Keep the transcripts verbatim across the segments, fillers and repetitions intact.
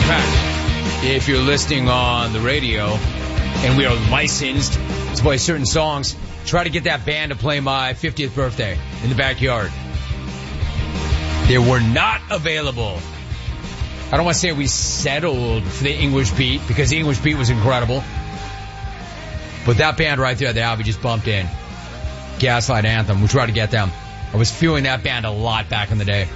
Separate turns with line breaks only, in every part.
fact, if you're listening on the radio and we are licensed to play certain songs, try to get that band to play my fiftieth birthday in the backyard. They were not available. I don't want to say we settled for the English beat because the English beat was incredible. But that band right there, the Albie just bumped in. Gaslight Anthem. We tried to get them. I was feeling that band a lot back in the day.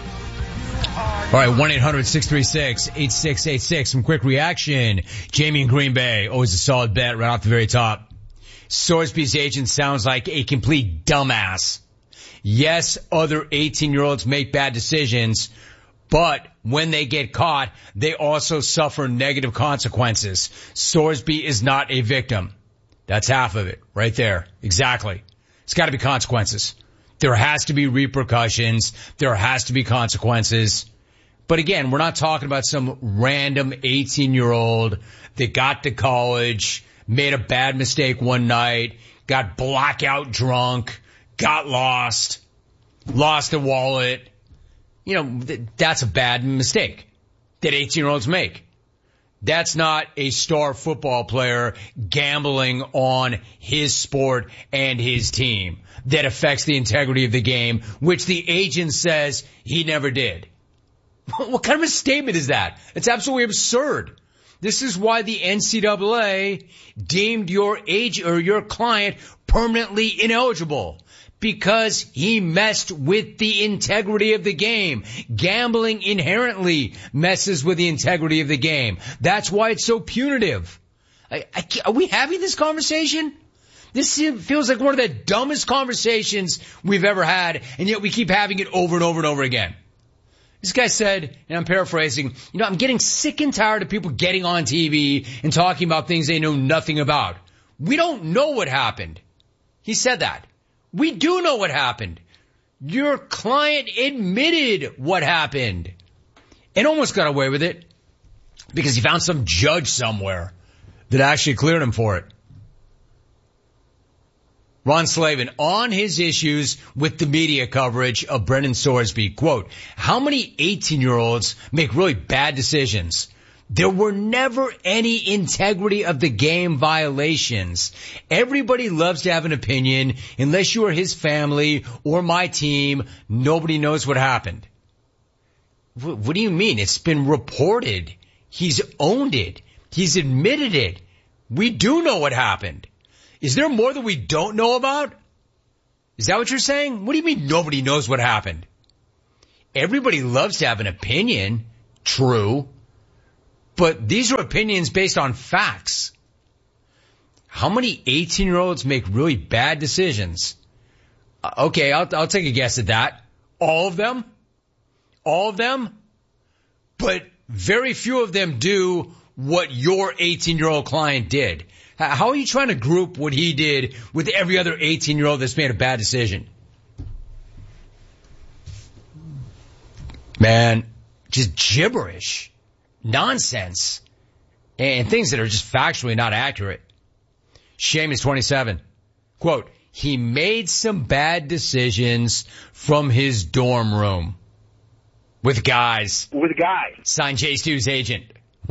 All right, one eight hundred six three six eight six eight six. Some quick reaction. Jamie in Green Bay. Always a solid bet right off the very top. Sorsby's agent sounds like a complete dumbass. Yes, other eighteen-year-olds make bad decisions, but when they get caught, they also suffer negative consequences. Sorsby is not a victim. That's half of it right there. Exactly. It's got to be consequences. There has to be repercussions. There has to be consequences. But again, we're not talking about some random eighteen-year-old that got to college, made a bad mistake one night, got blackout drunk, got lost, lost a wallet. You know, th- that's a bad mistake that eighteen-year-olds make. That's not a star football player gambling on his sport and his team that affects the integrity of the game, which the agent says he never did. What kind of a statement is that? It's absolutely absurd. This is why the N C double A deemed your age or your client permanently ineligible. Because he messed with the integrity of the game. Gambling inherently messes with the integrity of the game. That's why it's so punitive. I, I, are we having this conversation? This feels like one of the dumbest conversations we've ever had, and yet we keep having it over and over and over again. This guy said, and I'm paraphrasing, you know, I'm getting sick and tired of people getting on T V and talking about things they know nothing about. We don't know what happened. He said that. We do know what happened. Your client admitted what happened and almost got away with it because he found some judge somewhere that actually cleared him for it. Ron Slavin, on his issues with the media coverage of Brendan Sorsby, quote, how many eighteen-year-olds make really bad decisions? There were never any integrity of the game violations. Everybody loves to have an opinion. Unless you are his family or my team, nobody knows what happened. What do you mean? It's been reported. He's owned it. He's admitted it. We do know what happened. Is there more that we don't know about? Is that what you're saying? What do you mean nobody knows what happened? Everybody loves to have an opinion. True. But these are opinions based on facts. How many eighteen-year-olds make really bad decisions? Uh, okay, I'll, I'll take a guess at that. All of them? All of them? But very few of them do what your eighteen-year-old client did. How are you trying to group what he did with every other eighteen-year-old that's made a bad decision? Man, just gibberish. Nonsense. And things that are just factually not accurate. Shame is twenty-seven. Quote, he made some bad decisions from his dorm room. With guys.
With guys.
Signed Jay Stu's agent.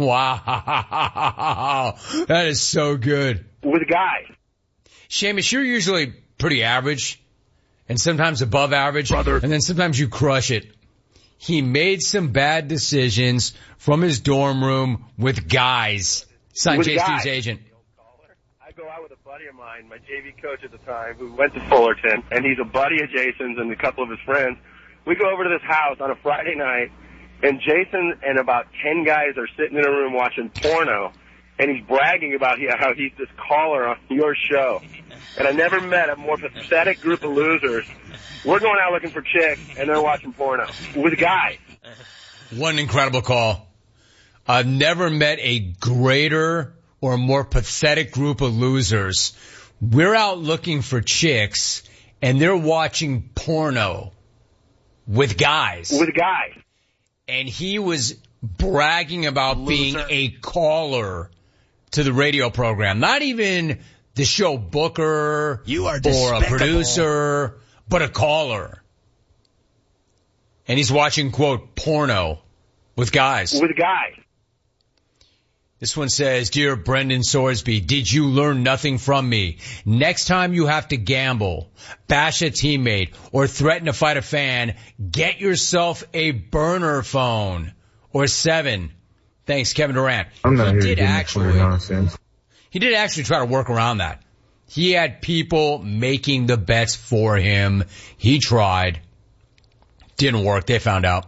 Wow. That is so good.
With guys.
Seamus, you're usually pretty average. And sometimes above average.
Brother.
And then sometimes you crush it. He made some bad decisions from his dorm room with guys. Signed Jay Stu's agent.
I go out with a buddy of mine, my J V coach at the time, who went to Fullerton, and he's a buddy of Jason's and a couple of his friends. We go over to this house on a Friday night, and Jason and about ten guys are sitting in a room watching porno, and he's bragging about how he's this caller on your show. And I never met a more pathetic group of losers. We're going out looking for chicks, and they're watching porno with guys.
What an incredible call. I've never met a greater or more pathetic group of losers. We're out looking for chicks, and they're watching porno with guys.
With guys.
And he was bragging about Loser. being a caller to the radio program. Not even the show booker
you are
or a producer, but a caller. And he's watching, quote, porno with guys.
With guys.
This one says, Dear Brendan Sorsby, did you learn nothing from me? Next time you have to gamble, bash a teammate, or threaten to fight a fan, get yourself a burner phone. Or seven. Thanks, Kevin Durant.
I'm not
he
here
did
to give
actually,
nonsense.
He did actually try to work around that. He had people making the bets for him. He tried. Didn't work. They found out.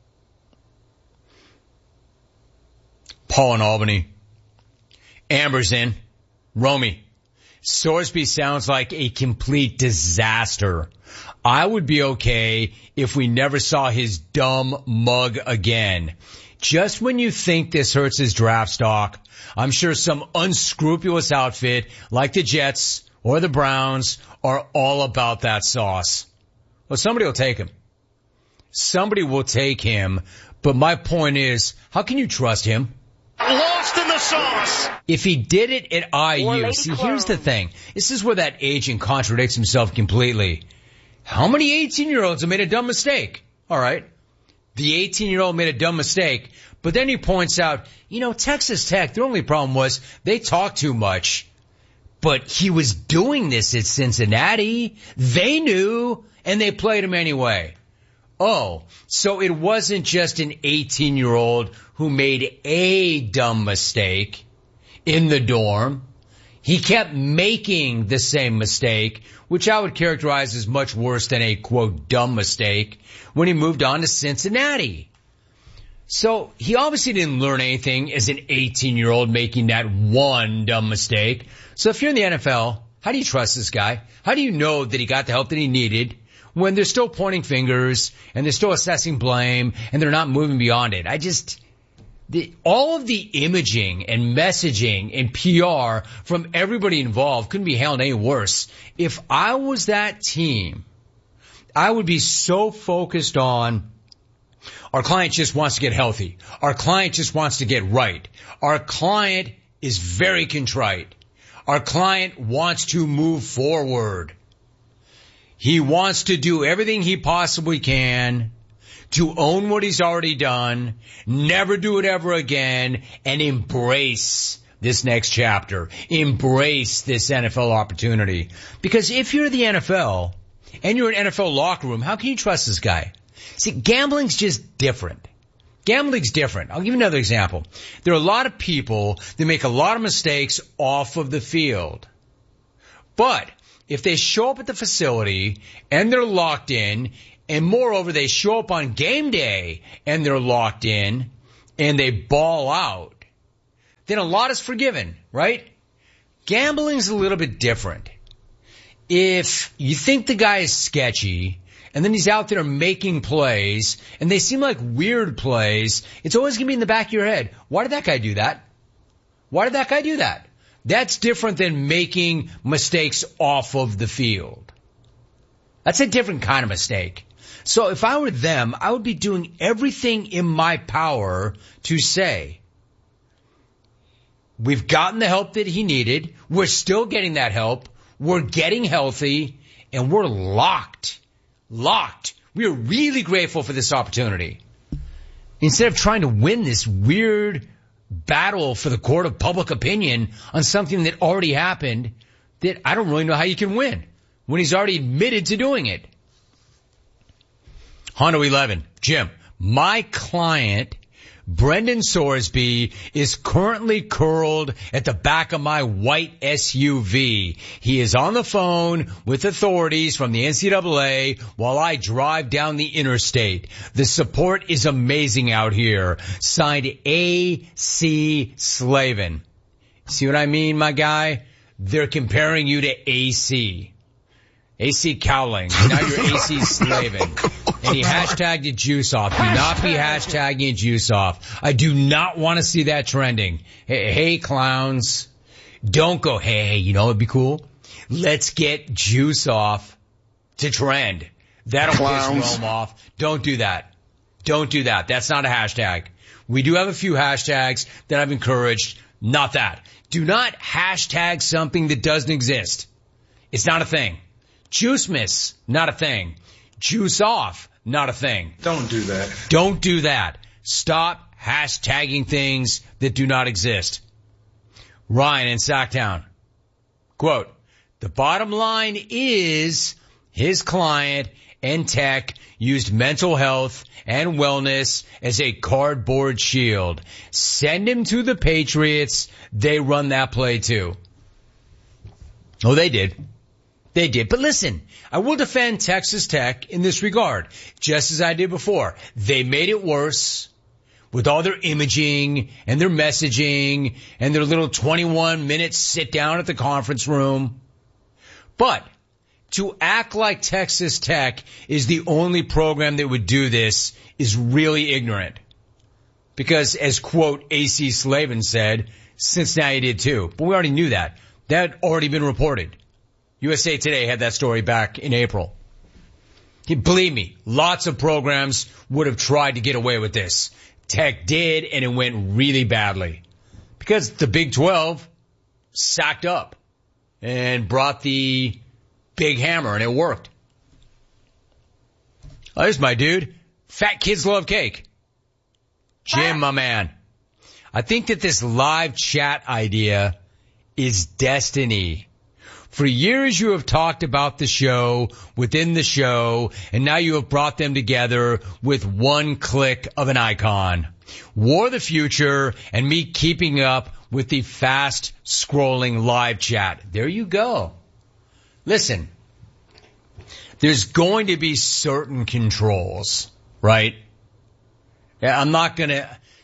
Paul in Albany. Amber's in. Romy. Sorsby sounds like a complete disaster. I would be okay if we never saw his dumb mug again. Just when you think this hurts his draft stock, I'm sure some unscrupulous outfit like the Jets or the Browns are all about that sauce. Well, somebody will take him. Somebody will take him. But my point is, how can you trust him?
Lost in the sauce.
If he did it at I U, see, here's the thing. This is where that agent contradicts himself completely. How many eighteen-year-olds have made a dumb mistake? All right. The eighteen-year-old made a dumb mistake, but then he points out, you know, Texas Tech, their only problem was they talked too much. But he was doing this at Cincinnati. They knew, and they played him anyway. Oh, so it wasn't just an eighteen-year-old who made a dumb mistake in the dorm. He kept making the same mistake, which I would characterize as much worse than a, quote, dumb mistake, when he moved on to Cincinnati. So he obviously didn't learn anything as an eighteen-year-old making that one dumb mistake. So if you're in the N F L, how do you trust this guy? How do you know that he got the help that he needed when they're still pointing fingers and they're still assessing blame and they're not moving beyond it? I just... The, all of the imaging and messaging and P R from everybody involved couldn't be handled any worse. If I was that team, I would be so focused on our client just wants to get healthy. Our client just wants to get right. Our client is very contrite. Our client wants to move forward. He wants to do everything he possibly can to own what he's already done, never do it ever again, and embrace this next chapter. Embrace this N F L opportunity. Because if you're the N F L, and you're an N F L locker room, how can you trust this guy? See, gambling's just different. Gambling's different. I'll give you another example. There are a lot of people that make a lot of mistakes off of the field. But if they show up at the facility and they're locked in, and moreover, they show up on game day and they're locked in and they ball out, then a lot is forgiven, right? Gambling's a little bit different. If you think the guy is sketchy and then he's out there making plays and they seem like weird plays, it's always going to be in the back of your head. Why did that guy do that? Why did that guy do that? That's different than making mistakes off of the field. That's a different kind of mistake. So if I were them, I would be doing everything in my power to say, we've gotten the help that he needed. We're still getting that help. We're getting healthy and we're locked, locked. We are really grateful for this opportunity. Instead of trying to win this weird battle for the court of public opinion on something that already happened that I don't really know how you can win when he's already admitted to doing it. Hondo eleven, Jim, my client, Brendan Sorsby, is currently curled at the back of my white S U V. He is on the phone with authorities from the N C double A while I drive down the interstate. The support is amazing out here. Signed A C Slavin. See what I mean, my guy? They're comparing you to A C. A C Cowling. Now you're A C Slavin. And he hashtagged it juice off. Do not be hashtagging juice off. I do not want to see that trending. Hey, hey, clowns. Don't go, hey, you know what would be cool? Let's get juice off to trend. That'll piss Rome off. Don't do that. Don't do that. That's not a hashtag. We do have a few hashtags that I've encouraged. Not that. Do not hashtag something that doesn't exist. It's not a thing. Juice miss, not a thing. Juice off, not a thing.
Don't do that.
Don't do that. Stop hashtagging things that do not exist. Ryan in Sacktown. Quote, the bottom line is his client and tech used mental health and wellness as a cardboard shield. Send him to the Patriots. They run that play too. Oh, they did. They did. But listen, I will defend Texas Tech in this regard, just as I did before. They made it worse with all their imaging and their messaging and their little twenty-one minute sit down at the conference room. But to act like Texas Tech is the only program that would do this is really ignorant. Because as, quote, A C Slavin said, Cincinnati did too. But we already knew that. That had already been reported. U S A Today had that story back in April. Believe me, lots of programs would have tried to get away with this. Tech did, and it went really badly. Because the Big twelve sacked up and brought the big hammer, and it worked. Oh, there's my dude. Fat kids love cake. Jim, my man. I think that this live chat idea is destiny. For years you have talked about the show within the show, and now you have brought them together with one click of an icon. War of the Future and me keeping up with the fast scrolling live chat. There you go. Listen, there's going to be certain controls, right? Yeah, I'm not gonna,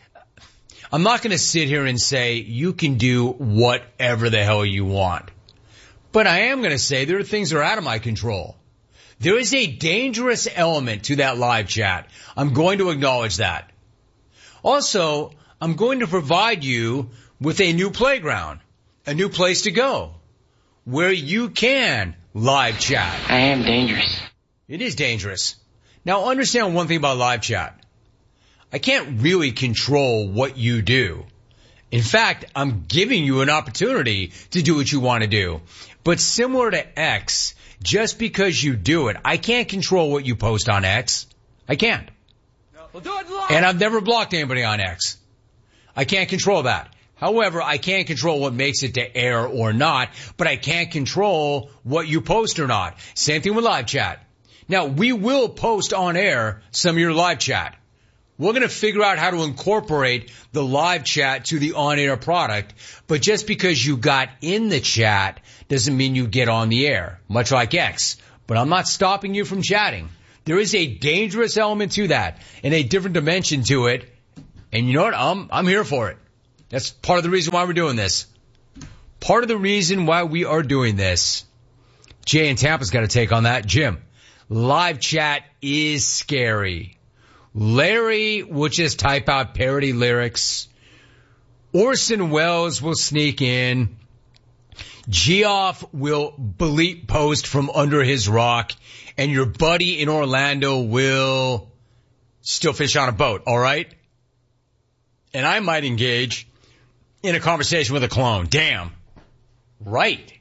I'm not gonna sit here and say you can do whatever the hell you want. But I am going to say there are things that are out of my control. There is a dangerous element to that live chat. I'm going to acknowledge that. Also, I'm going to provide you with a new playground, a new place to go, where you can live chat.
I am dangerous.
It is dangerous. Now, understand one thing about live chat. I can't really control what you do. In fact, I'm giving you an opportunity to do what you want to do. But similar to X, just because you do it, I can't control what you post on X. I can't.
We'll do it live.
And I've never blocked anybody on X. I can't control that. However, I can't control what makes it to air or not, but I can't control what you post or not. Same thing with live chat. Now, we will post on air some of your live chat. We're going to figure out how to incorporate the live chat to the on-air product, but just because you got in the chat doesn't mean you get on the air, much like X. But I'm not stopping you from chatting. There is a dangerous element to that and a different dimension to it, and you know what? I'm, I'm here for it. That's part of the reason why we're doing this. Part of the reason why we are doing this. Jay in Tampa's got to take on that. Jim, live chat is scary. Larry will just type out parody lyrics. Orson Welles will sneak in. Geoff will bleep post from under his rock. And your buddy in Orlando will still fish on a boat, all right? And I might engage in a conversation with a clone. Damn. Right.